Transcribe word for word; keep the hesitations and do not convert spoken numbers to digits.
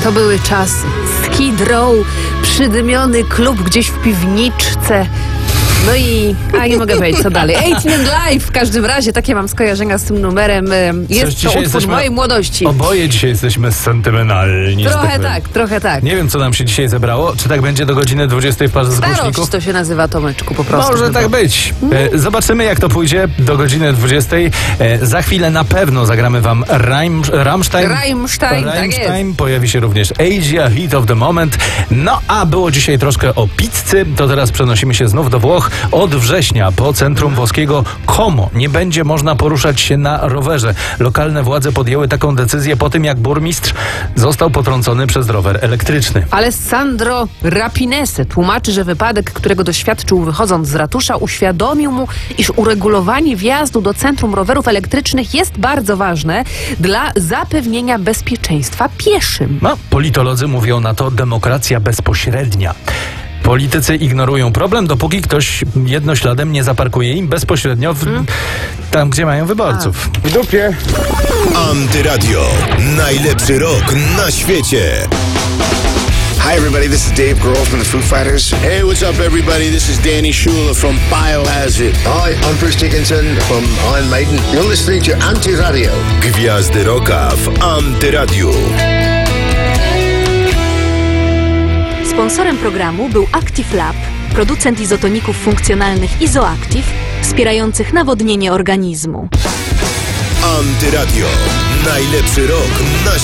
To były czasy. Skid Row, przydymiony klub gdzieś w piwniczce. No i... A nie mogę powiedzieć, co dalej. eighteen and Live w każdym razie. Takie mam skojarzenia z tym numerem. Jest to utwór mojej młodości. Oboje dzisiaj jesteśmy sentymentalni. Trochę tak, trochę tak. Nie wiem, co nam się dzisiaj zebrało. Czy tak będzie do godziny dwudziestej w parze z Starość głośników? to się nazywa, Tomeczku, po prostu. Może tak być. E, zobaczymy, jak to pójdzie do godziny dwudziestej. E, za chwilę na pewno zagramy wam Raim, Rammstein. Rammstein, tak Rammstein. jest. Pojawi się również Asia, Heat of the Moment. No, a było dzisiaj troszkę o pizzy, to teraz przenosimy się znów do Włoch. Od września po centrum włoskiego Como nie będzie można poruszać się na rowerze. Lokalne władze podjęły taką decyzję po tym, jak burmistrz został potrącony przez rower elektryczny. Alessandro Rapinese tłumaczy, że wypadek, którego doświadczył wychodząc z ratusza, uświadomił mu, iż uregulowanie wjazdu do centrum rowerów elektrycznych jest bardzo ważne dla zapewnienia bezpieczeństwa pieszym. No, politolodzy mówią na to demokracja bezpośrednia. Politycy ignorują problem, dopóki ktoś jednośladem nie zaparkuje im bezpośrednio w, hmm? tam, gdzie mają wyborców. W dupie. Antyradio. Najlepszy rok na świecie. Hi everybody, this is Dave Grohl from the Foo Fighters. Hey, what's up everybody? This is Danny Schuler from Biohazard. Hi, I'm Bruce Dickinson from Iron Maiden. You're listening to Antyradio. Gwiazdy rocka w Antyradiu. Sponsorem programu był Active Lab, producent izotoników funkcjonalnych Izoactive, wspierających nawodnienie organizmu. Antyradio. Najlepszy rok na